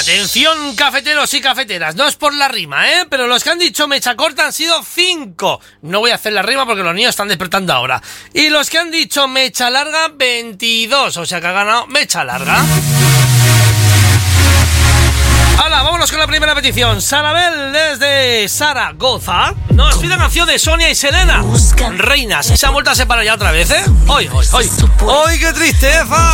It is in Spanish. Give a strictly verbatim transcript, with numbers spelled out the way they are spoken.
Atención, cafeteros y cafeteras, no es por la rima, ¿eh? Pero los que han dicho mecha corta han sido cinco. No voy a hacer la rima porque los niños están despertando ahora. Y los que han dicho mecha larga, veintidós. O sea que ha ganado mecha larga. Hala, vámonos con la primera petición. Sarabel desde Zaragoza nos pide canción de Sonia y Selena. Reinas. Se han vuelto a separar ya otra vez, ¿eh? ¡Hoy, hoy, hoy! ¡Hoy, qué tristeza!